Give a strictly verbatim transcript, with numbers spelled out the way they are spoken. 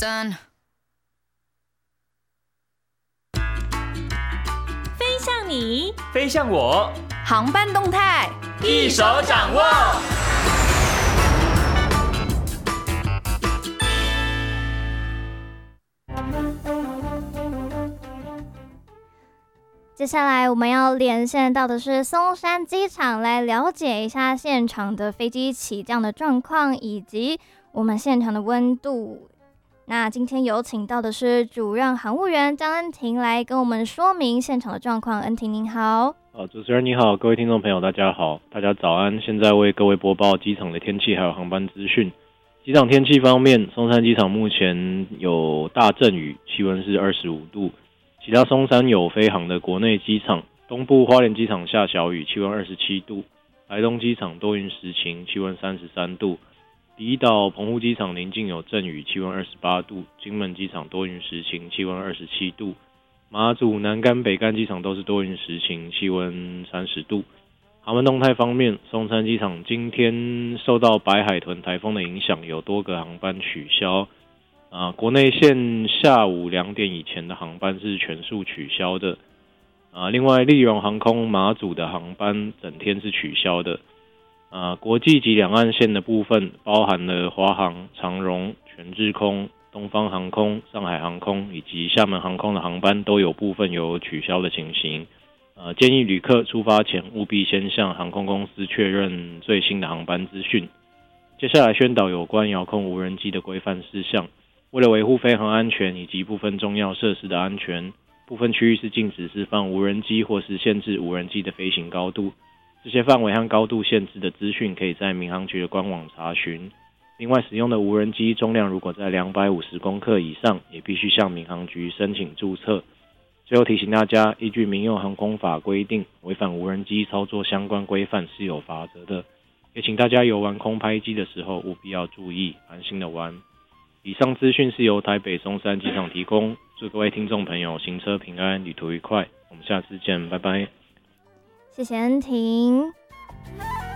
单。 飞向你， 飞向我， 航班动态一手掌握。 接下来我们要连线到的是松山机场，来了解一下现场的飞机起降的状况以及我们现场的温度。那今天有请到的是主任航务员张恩婷来跟我们说明现场的状况。恩婷您好。 好，主持人你好，各位听众朋友大家好，大家早安。现在为各位播报机场的天气还有航班资讯。机场天气方面，松山机场目前有大阵雨，气温是二十五度。其他松山有飞航的国内机场，东部花莲机场下小雨，气温二十七度；台东机场多云时晴，气温三十三度；离岛澎湖机场临近有阵雨，气温二十八度；金门机场多云时晴，气温二十七度；马祖、南竿、北竿机场都是多云时晴，气温三十度。航班动态方面，松山机场今天受到白海豚台风的影响，有多个航班取消。啊，国内线下午两点以前的航班是全数取消的。啊，另外，立荣航空马祖的航班整天是取消的。啊，国际及两岸线的部分，包含了华航、长荣、全日空、东方航空、上海航空以及厦门航空的航班都有部分有取消的情形。呃，建议旅客出发前务必先向航空公司确认最新的航班资讯。接下来宣导有关遥控无人机的规范事项。为了维护飞行安全以及部分重要设施的安全，部分区域是禁止释放无人机或是限制无人机的飞行高度。这些范围和高度限制的资讯可以在民航局的官网查询。另外，使用的无人机重量如果在两百五十公克以上，也必须向民航局申请注册。最后提醒大家，依据民用航空法规定，违反无人机操作相关规范是有罚则的。也请大家游玩空拍机的时候务必要注意，安心的玩。以上资讯是由台北松山机场提供，祝各位听众朋友行车平安，旅途愉快。我们下次见，拜拜。 谢谢恩婷。